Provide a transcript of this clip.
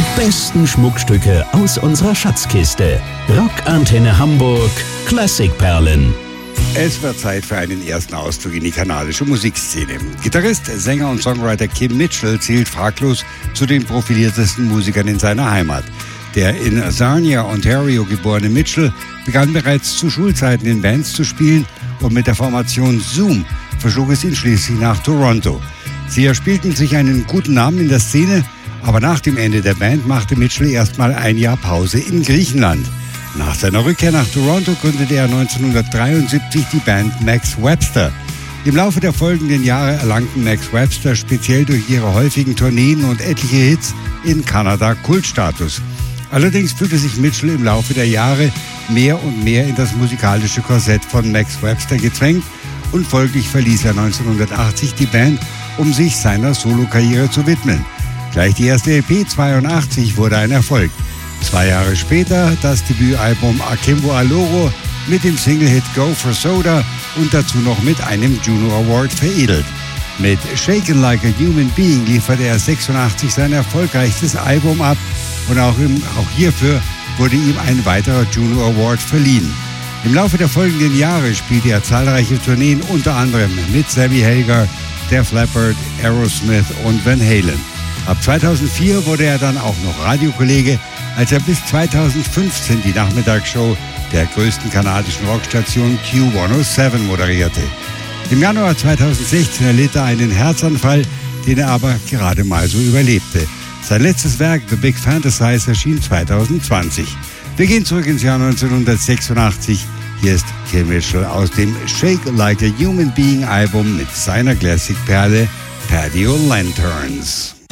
besten Schmuckstücke aus unserer Schatzkiste. Rockantenne Hamburg Klassikperlen. Es wird Zeit für einen ersten Ausflug in die kanadische Musikszene. Gitarrist, Sänger und Songwriter Kim Mitchell zählt fraglos zu den profiliertesten Musikern in seiner Heimat. Der in Sarnia, Ontario geborene Mitchell begann bereits zu Schulzeiten in Bands zu spielen und mit der Formation Zoom verschlug es ihn schließlich nach Toronto. Sie erspielten sich einen guten Namen in der Szene, aber nach dem Ende der Band machte Mitchell erstmal ein Jahr Pause in Griechenland. Nach seiner Rückkehr nach Toronto gründete er 1973 die Band Max Webster. Im Laufe der folgenden Jahre erlangten Max Webster speziell durch ihre häufigen Tourneen und etliche Hits in Kanada Kultstatus. Allerdings fühlte sich Mitchell im Laufe der Jahre mehr und mehr in das musikalische Korsett von Max Webster gezwängt und folglich verließ er 1980 die Band, um sich seiner Solokarriere zu widmen. Gleich die erste LP 82 wurde ein Erfolg. 2 Jahre später das Debütalbum Akimbo Aloro mit dem Single-Hit Go for Soda und dazu noch mit einem Juno Award veredelt. Mit Shaken Like a Human Being lieferte er 86 sein erfolgreichstes Album ab und auch hierfür wurde ihm ein weiterer Juno Award verliehen. Im Laufe der folgenden Jahre spielte er zahlreiche Tourneen, unter anderem mit Sammy Hagar, Def Leppard, Aerosmith und Van Halen. Ab 2004 wurde er dann auch noch Radiokollege, als er bis 2015 die Nachmittagsshow der größten kanadischen Rockstation Q107 moderierte. Im Januar 2016 erlitt er einen Herzanfall, den er aber gerade mal so überlebte. Sein letztes Werk, The Big Fantasize, erschien 2020. Wir gehen zurück ins Jahr 1986. Hier ist Kim Mitchell aus dem Shake Like a Human Being Album mit seiner Classic-Perle Patio Lanterns.